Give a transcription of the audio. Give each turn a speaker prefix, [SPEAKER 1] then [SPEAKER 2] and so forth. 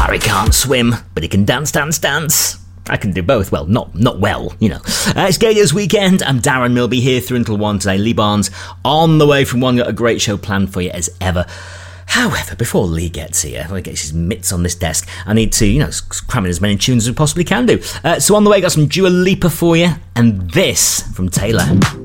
[SPEAKER 1] Harry can't swim, but he can dance, dance, dance. I can do both. Well, not well, you know. It's Gaydia's Weekend. I'm Darren Milby here through until 1 today. Lee Barnes on the way from 1. Got a great show planned for you as ever. However, before Lee gets here, when he gets his mitts on this desk, I need to, cram in as many tunes as we possibly can do. So on the way, got some Dua Lipa for you, and this from Taylor.